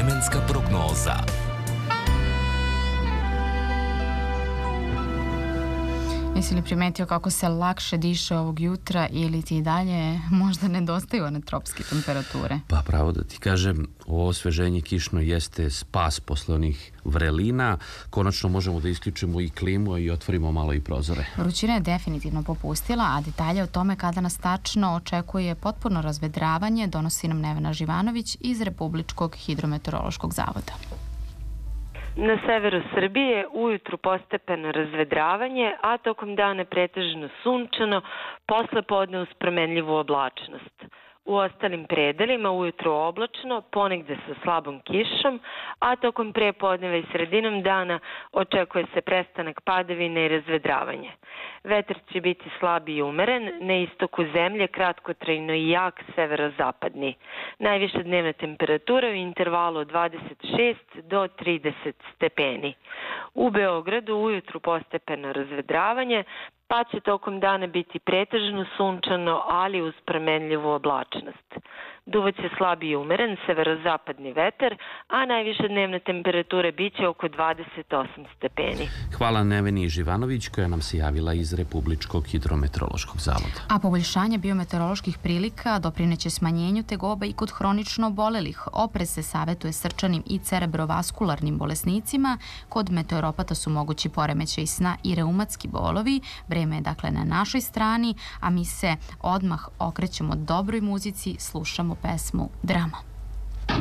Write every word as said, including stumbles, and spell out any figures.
Vremenska prognoza. Jesi li primetio kako se lakše diše ovog jutra ili ti i dalje možda nedostaju one tropske temperature? Pa pravo da ti kažem, ovo osveženje kišno jeste spas posle onih vrelina. Konačno možemo da isključimo i klimu i otvorimo malo i prozore. Vrućina je definitivno popustila, a detalje o tome kada nas tačno očekuje potpuno razvedravanje donosi nam Nevena Živanović iz Republičkog hidrometeorološkog zavoda. Na severu Srbije ujutru postepeno razvedravanje, a tokom dana pretežno sunčano, posle podne uz promenljivu oblačnost. U ostalim predelima ujutro oblačno, ponegde sa slabom kišom, a tokom prepodneva i sredinom dana očekuje se prestanak padavine i razvedravanje. Vetar će biti slab i umeren, na istoku zemlje kratkotrajno i jak severozapadni. Najviša dnevna temperatura u intervalu od dvadeset šest do trideset stepeni. U Beogradu ujutru postepeno razvedravanje, pa će tokom dana biti pretežno sunčano, ali uz promenljivu oblačnost. Duvaće slab i umeren severozapadni vetar, a najviša dnevna temperatura biće oko dvadeset osam stepeni. Hvala Neveni Živanović koja nam se javila iz Republičkog hidrometeorološkog zavoda. A poboljšanje biometeoroloških prilika doprineće smanjenju tegoba i kod hronično obolelih. Oprez se savetuje srčanim i cerebrovaskularnim bolesnicima. Kod meteoropata su mogući poremećaj sna i reumatski bolovi. Vreme je dakle na našoj strani, a mi se odmah okrećemo dobroj muzici, slušamo pesmu Drama.